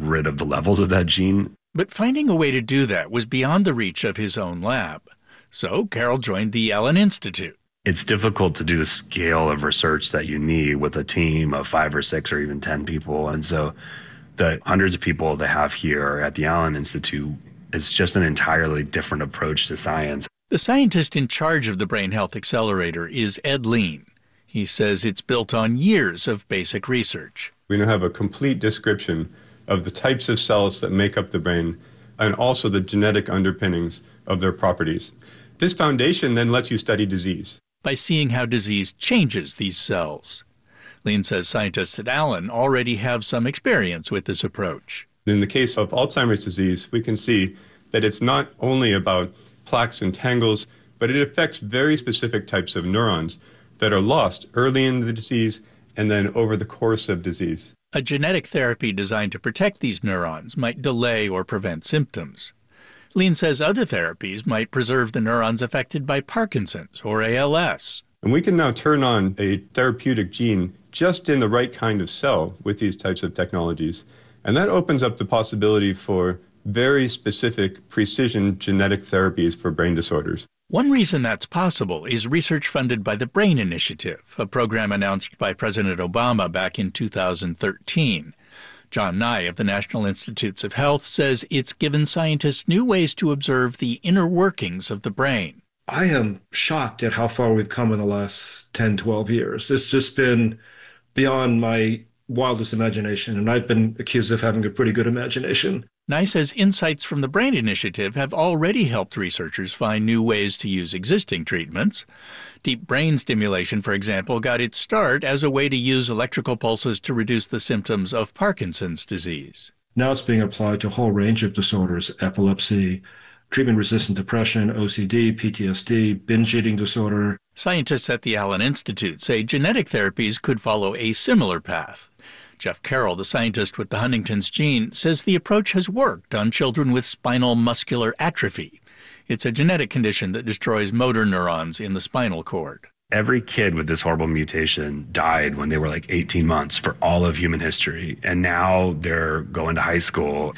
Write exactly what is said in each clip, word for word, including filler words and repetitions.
rid of the levels of that gene. But finding a way to do that was beyond the reach of his own lab. So Carroll joined the Allen Institute. It's difficult to do the scale of research that you need with a team of five or six or even ten people. And so the hundreds of people they have here at the Allen Institute is just an entirely different approach to science. The scientist in charge of the Brain Health Accelerator is Ed Lean. He says it's built on years of basic research. We now have a complete description of the types of cells that make up the brain and also the genetic underpinnings of their properties. This foundation then lets you study disease. By seeing how disease changes these cells. Lean says scientists at Allen already have some experience with this approach. In the case of Alzheimer's disease, we can see that it's not only about plaques and tangles, but it affects very specific types of neurons that are lost early in the disease and then over the course of disease. A genetic therapy designed to protect these neurons might delay or prevent symptoms. Lean says other therapies might preserve the neurons affected by Parkinson's or A L S. And we can now turn on a therapeutic gene just in the right kind of cell with these types of technologies. And that opens up the possibility for very specific precision genetic therapies for brain disorders. One reason that's possible is research funded by the Brain Initiative, a program announced by President Obama back in two thousand thirteen. John Nye of the National Institutes of Health says it's given scientists new ways to observe the inner workings of the brain. I am shocked at how far we've come in the last ten, twelve years. It's just been beyond my wildest imagination, and I've been accused of having a pretty good imagination. Nye says insights from the Brain Initiative have already helped researchers find new ways to use existing treatments. Deep brain stimulation, for example, got its start as a way to use electrical pulses to reduce the symptoms of Parkinson's disease. Now it's being applied to a whole range of disorders: epilepsy, treatment-resistant depression, O C D, P T S D, binge eating disorder. Scientists at the Allen Institute say genetic therapies could follow a similar path. Jeff Carroll, the scientist with the Huntington's gene, says the approach has worked on children with spinal muscular atrophy. It's a genetic condition that destroys motor neurons in the spinal cord. Every kid with this horrible mutation died when they were like eighteen months for all of human history. And now they're going to high school.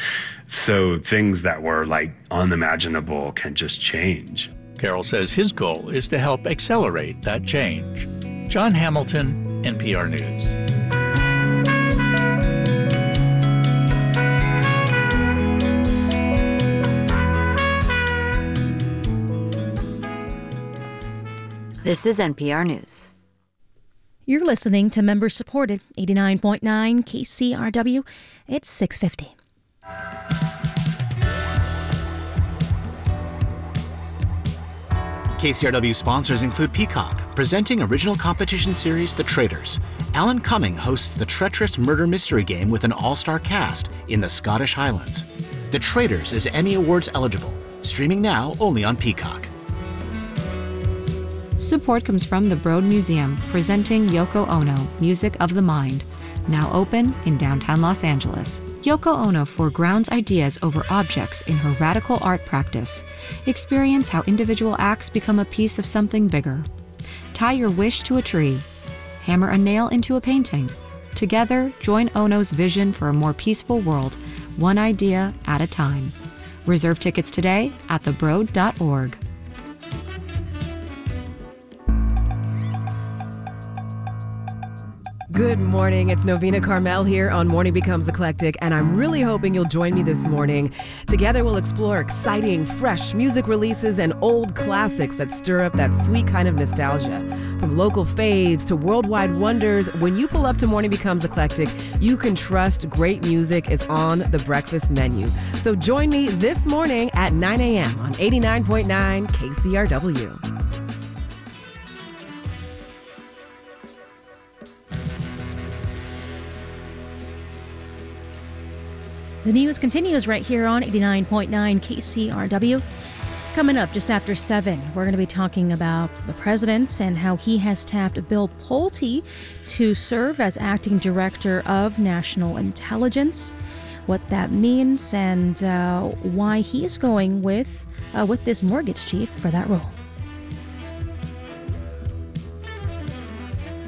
So things that were like unimaginable can just change. Carroll says his goal is to help accelerate that change. John Hamilton, N P R News. This is N P R News. You're listening to member-supported eighty-nine point nine K C R W. It's six fifty. K C R W sponsors include Peacock, presenting original competition series The Traitors. Alan Cumming hosts the treacherous murder mystery game with an all-star cast in the Scottish Highlands. The Traitors is Emmy Awards eligible, streaming now only on Peacock. Support comes from the Broad Museum, presenting Yoko Ono, Music of the Mind, now open in downtown Los Angeles. Yoko Ono foregrounds ideas over objects in her radical art practice. Experience how individual acts become a piece of something bigger. Tie your wish to a tree. Hammer a nail into a painting. Together, join Ono's vision for a more peaceful world, one idea at a time. Reserve tickets today at the broad dot org. Good morning. It's Novena Carmel here on Morning Becomes Eclectic, and I'm really hoping you'll join me this morning. Together, we'll explore exciting, fresh music releases and old classics that stir up that sweet kind of nostalgia. From local faves to worldwide wonders, when you pull up to Morning Becomes Eclectic, you can trust great music is on the breakfast menu. So join me this morning at nine a.m. on eighty-nine point nine K C R W. The news continues right here on eighty-nine point nine K C R W. Coming up just after seven, we're going to be talking about the president and how he has tapped Bill Pulte to serve as acting director of national intelligence, what that means, and uh, why he's going with, uh, with this mortgage chief for that role.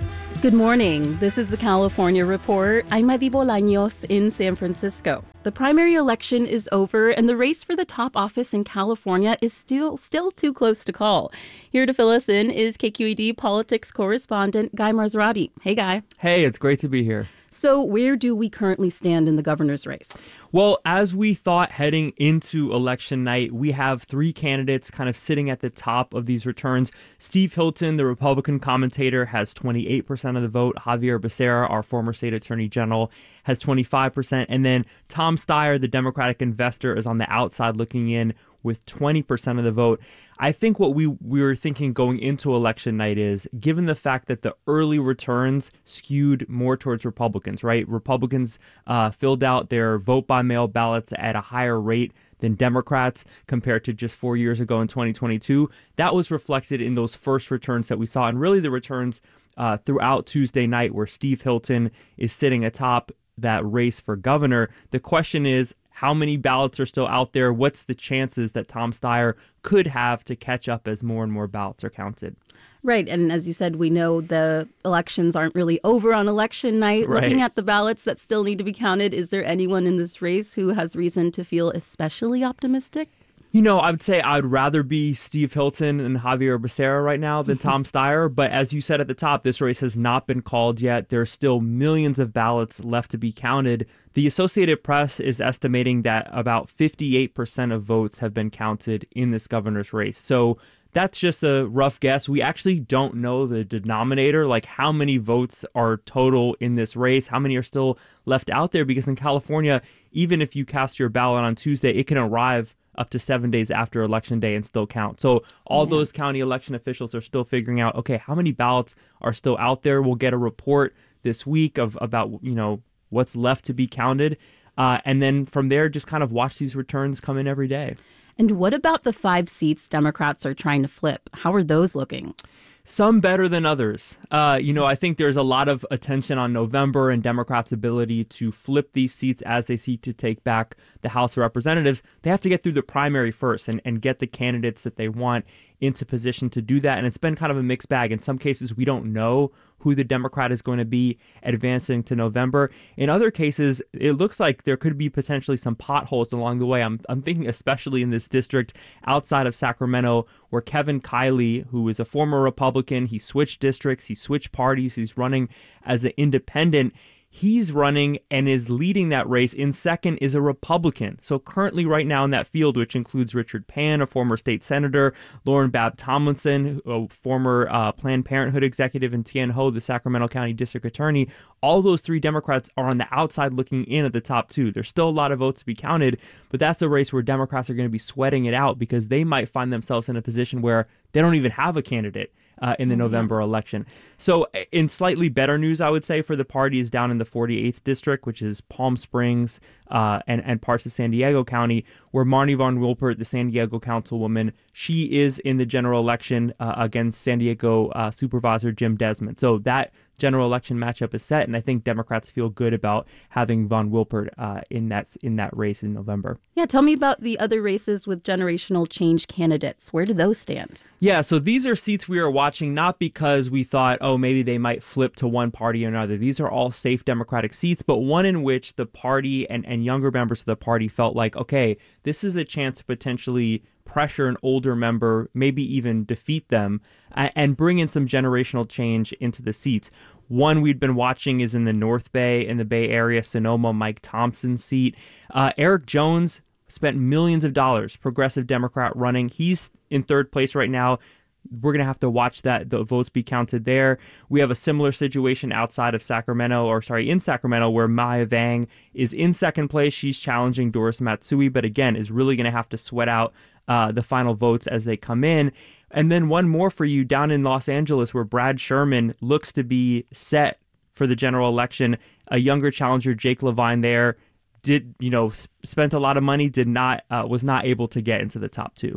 Good morning. This is the California Report. I'm Madi Bolaños in San Francisco. The primary election is over, and the race for the top office in California is still still too close to call. Here to fill us in is K Q E D politics correspondent Guy Marzorati. Hey, Guy. Hey, it's great to be here. So where do we currently stand in the governor's race? Well, as we thought heading into election night, we have three candidates kind of sitting at the top of these returns. Steve Hilton, the Republican commentator, has twenty-eight percent of the vote. Xavier Becerra, our former state attorney general, has twenty-five percent. And then Tom Steyer, the Democratic investor, is on the outside looking in with twenty percent of the vote. I think what we, we were thinking going into election night is, given the fact that the early returns skewed more towards Republicans, right? Republicans uh, filled out their vote-by-mail ballots at a higher rate than Democrats compared to just four years ago in twenty twenty-two. That was reflected in those first returns that we saw, and really the returns uh, throughout Tuesday night where Steve Hilton is sitting atop that race for governor. The question is, how many ballots are still out there? What's the chances that Tom Steyer could have to catch up as more and more ballots are counted? Right. And as you said, we know the elections aren't really over on election night. Right. Looking at the ballots that still need to be counted, is there anyone in this race who has reason to feel especially optimistic? You know, I would say I'd rather be Steve Hilton and Xavier Becerra right now than Tom Steyer. But as you said at the top, this race has not been called yet. There's still millions of ballots left to be counted. The Associated Press is estimating that about fifty-eight percent of votes have been counted in this governor's race. So that's just a rough guess. We actually don't know the denominator, like how many votes are total in this race, how many are still left out there, because in California, even if you cast your ballot on Tuesday, it can arrive up to seven days after Election Day and still count. So all yeah. those county election officials are still figuring out, okay, how many ballots are still out there? We'll get a report this week of about, you know, what's left to be counted. Uh, and then from there, just kind of watch these returns come in every day. And what about the five seats Democrats are trying to flip? How are those looking? Some better than others. Uh, you know, I think there's a lot of attention on November and Democrats' ability to flip these seats as they seek to take back the House of Representatives. They have to get through the primary first and, and get the candidates that they want into position to do that. And it's been kind of a mixed bag. In some cases, we don't know who the Democrat is going to be advancing to November. In other cases, it looks like there could be potentially some potholes along the way. I'm, I'm thinking especially in this district outside of Sacramento, where Kevin Kiley, who is a former Republican, he switched districts, he switched parties, he's running as an independent. He's running and is leading that race. In second is a Republican. So currently right now in that field, which includes Richard Pan, a former state senator, Lauren Babb Tomlinson, a former uh, Planned Parenthood executive, and Tien Ho, the Sacramento County District Attorney, all those three Democrats are on the outside looking in at the top two. There's still a lot of votes to be counted, but that's a race where Democrats are going to be sweating it out because they might find themselves in a position where they don't even have a candidate Uh, in the November election. So in slightly better news, I would say, for the parties down in the forty-eighth district, which is Palm Springs uh, and, and parts of San Diego County, where Marnie Von Wilpert, the San Diego councilwoman, she is in the general election uh, against San Diego uh, Supervisor Jim Desmond. So that general election matchup is set, and I think Democrats feel good about having Von Wilpert uh, in that in that race in November. Yeah, tell me about the other races with generational change candidates. Where do those stand? Yeah, so these are seats we are watching not because we thought, oh, maybe they might flip to one party or another. These are all safe Democratic seats, but one in which the party and, and younger members of the party felt like, okay, this is a chance to potentially pressure an older member, maybe even defeat them, and bring in some generational change into the seats. One we've been watching is in the North Bay, in the Bay Area, Sonoma, Mike Thompson's seat. Uh, Eric Jones spent millions of dollars, progressive Democrat running. He's in third place right now. We're going to have to watch that the votes be counted there. We have a similar situation outside of Sacramento, or sorry, in Sacramento, where Maya Vang is in second place. She's challenging Doris Matsui, but again, is really going to have to sweat out uh, the final votes as they come in. And then one more for you down in Los Angeles, where Brad Sherman looks to be set for the general election. A younger challenger, Jake Levine, there did, you know, spent a lot of money, did not, uh, was not able to get into the top two.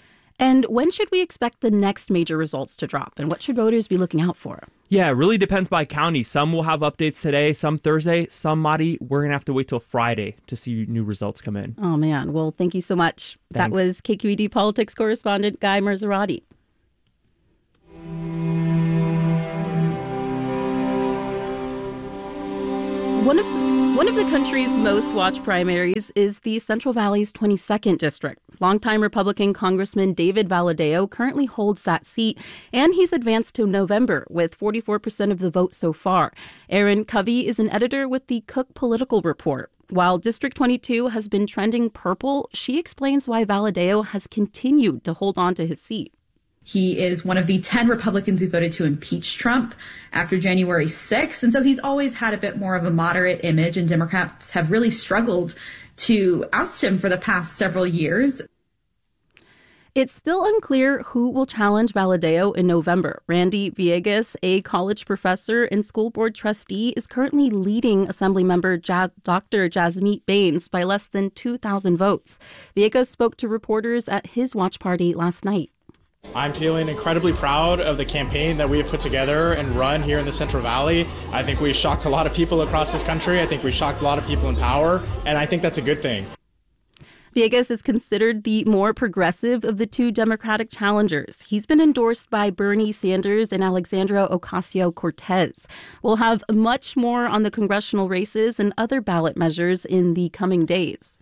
And when should we expect the next major results to drop? And what should voters be looking out for? Yeah, it really depends by county. Some will have updates today, some Thursday, some, Madi, we're going to have to wait till Friday to see new results come in. Oh, man. Well, thank you so much. Thanks. That was K Q E D politics correspondent Guy Marzorati. One of one of the country's most watched primaries is the Central Valley's twenty-second district. Longtime Republican Congressman David Valadao currently holds that seat, and he's advanced to November with forty-four percent of the vote so far. Erin Covey is an editor with the Cook Political Report. While District twenty-two has been trending purple, she explains why Valadao has continued to hold on to his seat. He is one of the ten Republicans who voted to impeach Trump after January sixth. And so he's always had a bit more of a moderate image, and Democrats have really struggled to oust him for the past several years. It's still unclear who will challenge Valadao in November. Randy Villegas, a college professor and school board trustee, is currently leading Assemblymember Jas- Doctor Jasmeet Bains by less than two thousand votes. Villegas spoke to reporters at his watch party last night. I'm feeling incredibly proud of the campaign that we have put together and run here in the Central Valley. I think we've shocked a lot of people across this country. I think we've shocked a lot of people in power, and I think that's a good thing. Villegas is considered the more progressive of the two Democratic challengers. He's been endorsed by Bernie Sanders and Alexandria Ocasio-Cortez. We'll have much more on the congressional races and other ballot measures in the coming days.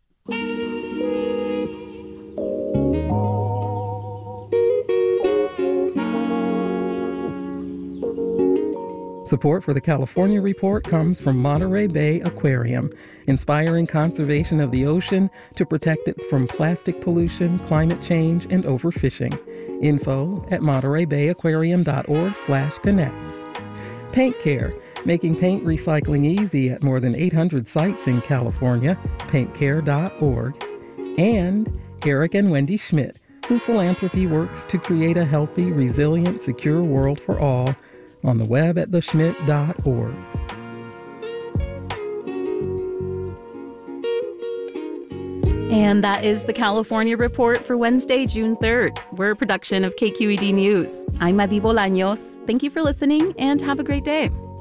Support for the California Report comes from Monterey Bay Aquarium, inspiring conservation of the ocean to protect it from plastic pollution, climate change, and overfishing. Info at monterey bay aquarium dot org slash connects. Paint Care, making paint recycling easy at more than eight hundred sites in California, paint care dot org. And Eric and Wendy Schmidt, whose philanthropy works to create a healthy, resilient, secure world for all, on the web at the schmidt dot org. And that is the California Report for Wednesday, June third. We're a production of K Q E D News. I'm Madi Bolaños. Thank you for listening and have a great day.